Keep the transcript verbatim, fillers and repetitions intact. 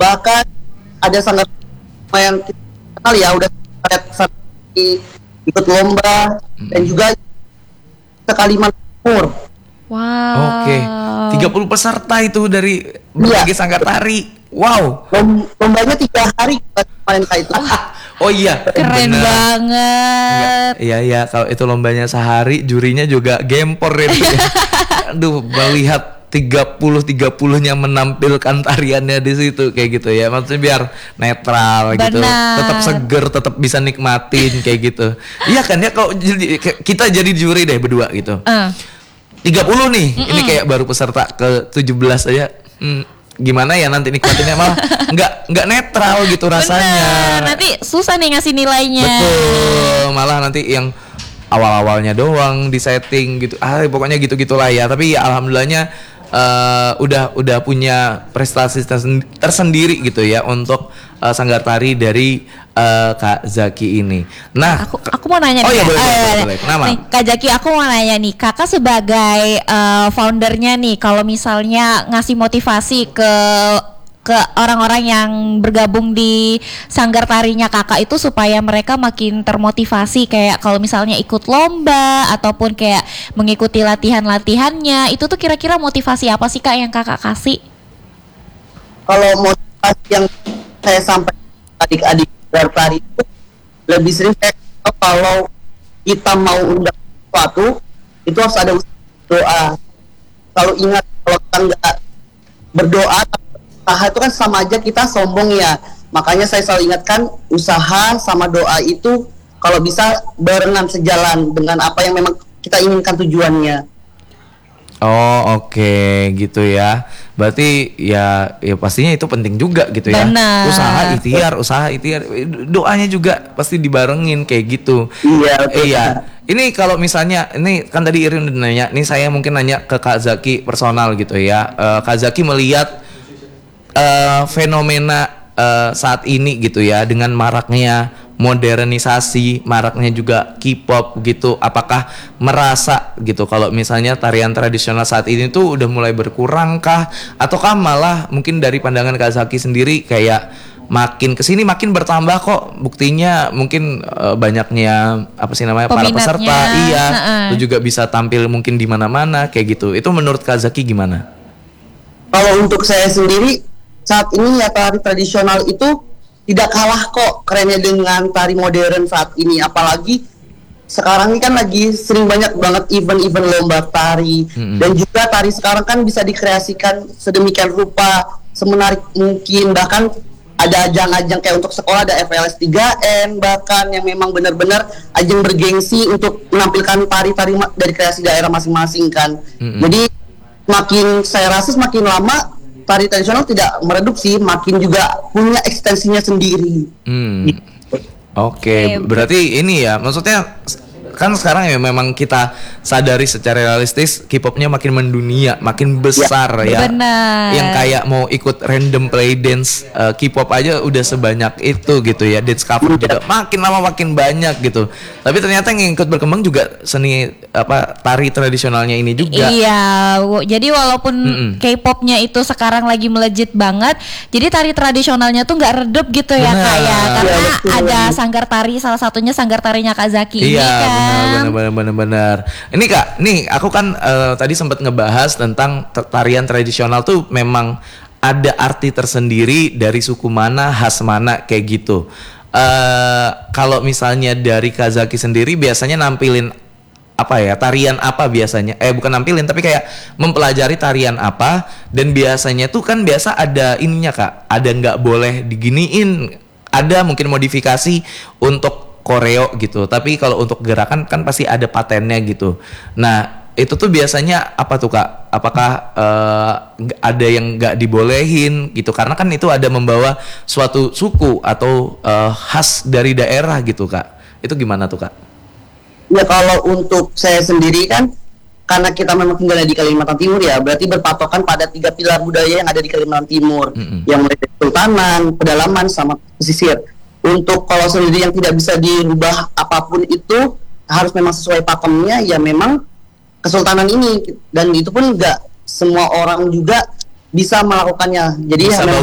Bahkan ada sangat yang kita kenal ya, udah ikut lomba hmm. dan juga ke Kalimantan Timur. Wow. Oke, tiga puluh peserta itu dari berbagai ya. Sanggar tari. Wow. Lom, lombanya tiga hari kemarin itu. Oh iya, keren bener. banget. Iya iya, kalau itu lombanya sehari, jurinya juga gempor itu. Ya. Aduh, melihat tiga puluh tiga puluh-nya menampilkan tariannya di situ kayak gitu ya. Maksudnya biar netral bener. Gitu. Tetap seger, tetap bisa nikmatin kayak gitu. Iya kan ya, kalau kita jadi juri deh berdua gitu. Uh. tiga puluh nih, Mm-mm. ini kayak baru peserta ke tujuh belas aja. Hmm, gimana ya nanti nikmatinnya, malah nggak nggak netral gitu rasanya. Bener, nanti susah nih ngasih nilainya. Betul, malah nanti yang awal-awalnya doang di setting gitu. Ah, pokoknya gitu-gitulah ya. Tapi ya alhamdulillahnya uh, udah udah punya prestasi tersendiri gitu ya untuk uh, sanggar tari dari uh, Kak Zaki ini. Nah, aku aku mau nanya oh nih. Oh iya boleh, uh, boleh, boleh. Kenapa? Nih, Kak Zaki, aku mau nanya nih, Kakak sebagai uh, foundernya nih, kalau misalnya ngasih motivasi ke ke orang-orang yang bergabung di sanggar tarinya Kakak itu supaya mereka makin termotivasi, kayak kalau misalnya ikut lomba ataupun kayak mengikuti latihan-latihannya, itu tuh kira-kira motivasi apa sih Kak yang Kakak kasih? Kalau motivasi yang saya sampaikan adik-adik sanggar tari itu lebih sering saya kalau kita mau undang sesuatu itu harus ada doa. Kalau ingat, kalau kita nggak berdoa, usaha itu kan sama aja kita sombong ya. Makanya saya selalu ingatkan, usaha sama doa itu kalau bisa barengan, sejalan dengan apa yang memang kita inginkan tujuannya. Oh oke okay, gitu ya. Berarti ya ya pastinya itu penting juga gitu ya. Benar. Usaha ikhtiar, usaha ikhtiar, doanya juga pasti dibarengin kayak gitu. Iya. Eh, iya. Ini kalau misalnya ini kan tadi Irin udah nanya, nih saya mungkin nanya ke Kak Zaki personal gitu ya. Uh, Kak Zaki melihat uh, fenomena uh, saat ini gitu ya, dengan maraknya modernisasi, maraknya juga K-pop gitu, apakah merasa gitu kalau misalnya tarian tradisional saat ini tuh udah mulai berkurang kah, ataukah malah mungkin dari pandangan Kak Zaki sendiri kayak makin kesini makin bertambah kok, buktinya mungkin uh, banyaknya apa sih namanya para peserta, iya, uh-uh. itu juga bisa tampil mungkin di mana-mana kayak gitu. Itu menurut Kak Zaki gimana? Kalau untuk saya sendiri saat ini ya tari tradisional itu tidak kalah kok kerennya dengan tari modern saat ini, apalagi sekarang ini kan lagi sering banyak banget event-event lomba tari, mm-hmm. dan juga tari sekarang kan bisa dikreasikan sedemikian rupa, semenarik mungkin, bahkan ada ajang-ajang kayak untuk sekolah ada F L S tiga N bahkan yang memang benar-benar ajang bergengsi untuk menampilkan tari-tari dari kreasi daerah masing-masing kan, mm-hmm. jadi makin saya rasa semakin lama tari tradisional tidak meredup sih, makin juga punya ekstensinya sendiri. Hmm. Oke, okay. Berarti ini ya, maksudnya kan sekarang ya memang kita sadari secara realistis K-popnya makin mendunia, makin besar ya. Benar. Yang kayak mau ikut random play dance uh, K-pop aja udah sebanyak itu gitu ya. Dance cover juga makin lama makin banyak gitu. Tapi ternyata yang ikut berkembang juga seni apa tari tradisionalnya ini juga. Iya, jadi walaupun Mm-mm. K-popnya itu sekarang lagi melejit banget, jadi tari tradisionalnya tuh nggak redup gitu ya Kak ya, karena ya, ada sanggar tari, salah satunya sanggar tarinya Kak Zaki iya, ini kan. Benar, benar, benar, benar. Ini Kak, nih aku kan uh, tadi sempat ngebahas tentang tarian tradisional tuh memang ada arti tersendiri dari suku mana, khas mana kayak gitu. Uh, kalau misalnya dari Kak Zaki sendiri biasanya nampilin apa ya, tarian apa biasanya? Eh bukan nampilin tapi kayak mempelajari tarian apa, dan biasanya tuh kan biasa ada ininya Kak, ada nggak boleh diginiin, ada mungkin modifikasi untuk koreo gitu, tapi kalau untuk gerakan kan pasti ada patennya gitu. Nah itu tuh biasanya apa tuh Kak? Apakah uh, ada yang nggak dibolehin gitu? Karena kan itu ada membawa suatu suku atau uh, khas dari daerah gitu Kak. Itu gimana tuh Kak? Ya kalau untuk saya sendiri kan, karena kita memang tinggal di Kalimantan Timur ya, berarti berpatokan pada tiga pilar budaya yang ada di Kalimantan Timur, mm-hmm. yang mulai dari Kesultanan, pedalaman, sama pesisir. Untuk kalau sendiri yang tidak bisa dirubah apapun itu harus memang sesuai pakemnya, ya memang kesultanan ini, dan itu pun nggak semua orang juga bisa melakukannya. Jadi bisa